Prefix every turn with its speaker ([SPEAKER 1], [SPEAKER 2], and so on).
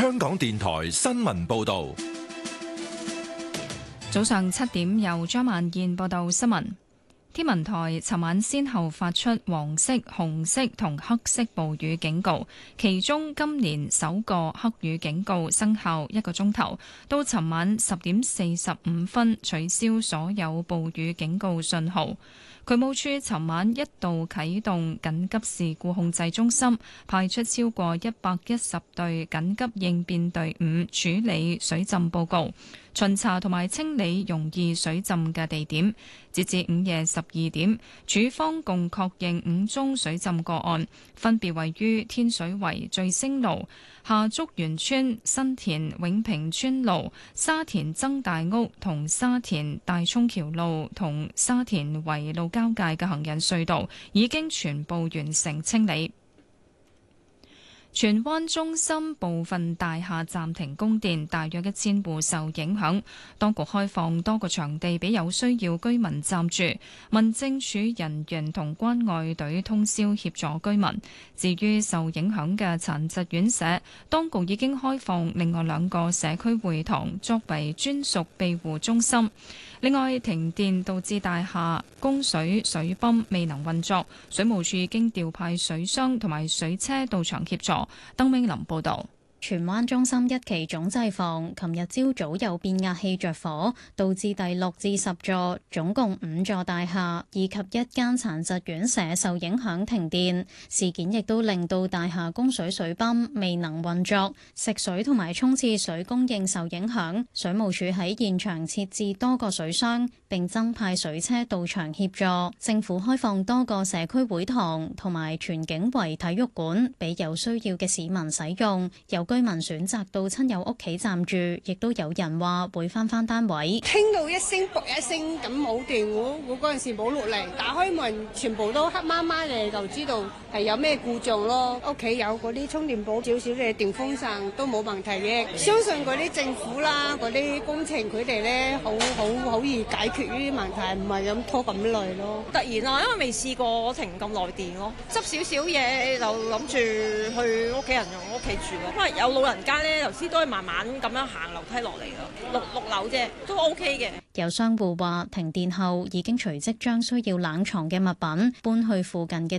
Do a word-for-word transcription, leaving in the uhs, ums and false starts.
[SPEAKER 1] 香港電台新聞報道。
[SPEAKER 2] 早上七點，由張萬燕報道新聞。天文台尋晚先後發出黃色、紅色同黑色暴雨警告，其中今年首個黑雨警告生效一個鐘頭，到尋晚十點四十五分取消所有暴雨警告信號。渠務署尋晚一度啟動緊急事故控制中心，派出超過一百一十隊緊急應變隊伍處理水浸報告，巡查同埋清理容易水浸嘅地點。截至午夜十二點，署方共確認五宗水浸個案，分別位於天水圍聚星路、下竹園村新田永平村路、沙田曾大屋同沙田大涌橋路同沙田圍路交界嘅行人隧道，已經全部完成清理。荃灣中心部分大廈暫停供電，大約一千戶受影響。當局開放多個場地俾有需要居民暫住，民政處人員同關愛隊通宵協助居民。至於受影響嘅殘疾院舍，當局已經開放另外兩個社區會堂作為專屬庇護中心。另外，停電導致大廈供水水泵未能運作，水務署已經調派水箱同埋水車到場協助。鄧永林報道。
[SPEAKER 3] 荃灣中心一期總製房琴日朝早有變壓器着火，導致第六至十座總共五座大廈以及一間殘疾院舍受影響停電。事件亦都令到大廈供水水泵未能運作，食水同埋沖廁水供應受影響。水務署喺現場設置多個水箱，並增派水車到場協助。政府開放多個社區會堂同埋荃景圍體育館俾有需要嘅市民使用。有居民選擇到親友屋企暫住，亦都有人話會翻返單位。
[SPEAKER 4] 聽到一聲卜一聲咁冇電，我我嗰陣時冇落嚟，打開門全部都黑麻麻嘅，就知道係有咩故障咯。屋企有嗰啲充電寶，少少嘅電風扇都冇問題嘅。相信嗰啲政府啦，嗰啲工程佢哋咧，好好好易解決呢啲問題，唔係咁拖咁耐咯。
[SPEAKER 5] 突然啊，因為未試過停咁耐電咯，執少少嘢就諗住去屋企人用屋企住咯，因為有老人家咧，頭先都係慢慢咁樣行樓梯落嚟咯，六六樓啫，都 OK 嘅。
[SPEAKER 3] 有商戶話停電後已經隨即將需要冷藏嘅物品搬去附近嘅